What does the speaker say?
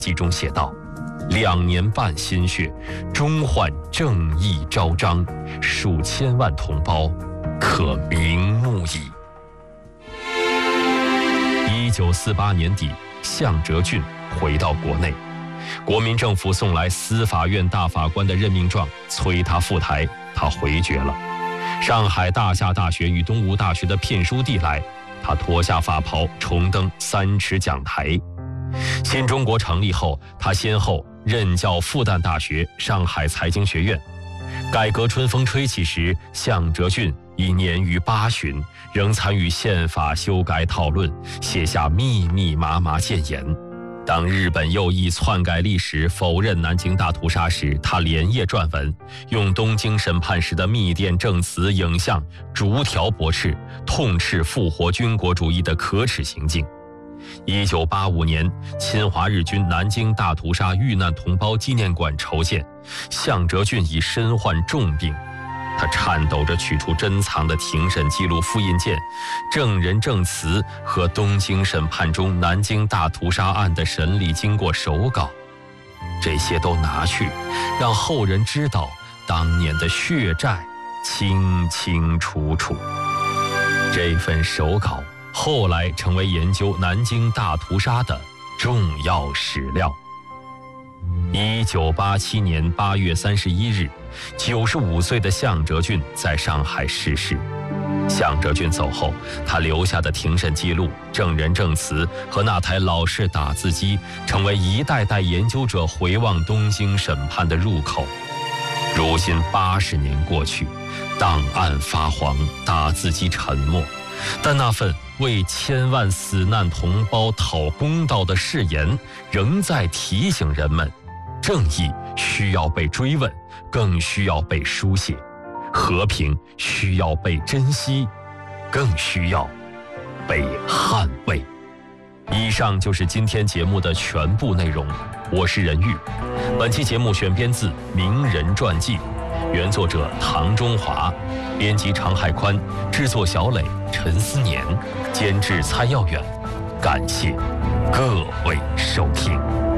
记中写道：“2年半心血，终换正义昭彰，数千万同胞，可瞑目矣。”1948年底，项哲浚回到国内，国民政府送来司法院大法官的任命状，催他赴台，他回绝了。上海大夏大学与东吴大学的聘书递来，他脱下法袍，重登3尺讲台。新中国成立后，他先后任教复旦大学、上海财经学院。改革春风吹起时，项哲浚已年逾80，仍参与宪法修改讨论，写下密密麻麻谏言。当日本右翼篡改历史、否认南京大屠杀时，他连夜撰文，用东京审判时的密电证词、影像逐条驳斥，痛斥复活军国主义的可耻行径。1985年，侵华日军南京大屠杀遇难同胞纪念馆筹建，项哲浚已身患重病，他颤抖着取出珍藏的庭审记录复印件、证人证词和东京审判中南京大屠杀案的审理经过手稿，这些都拿去，让后人知道当年的血债清清楚楚。这份手稿后来成为研究南京大屠杀的重要史料。1987年8月31日，95岁的项哲浚在上海逝世。项哲浚走后，他留下的庭审记录、证人证词和那台老式打字机，成为一代代研究者回望东京审判的入口。如今80年过去，档案发黄，打字机沉默，但那份为千万死难同胞讨公道的誓言，仍在提醒人们：正义需要被追问，更需要被书写；和平需要被珍惜，更需要被捍卫。以上就是今天节目的全部内容，我是任玉。本期节目选编自《名人传记》，原作者唐中华，编辑常海宽，制作小磊、陈思年，监制蔡耀远。感谢各位收听。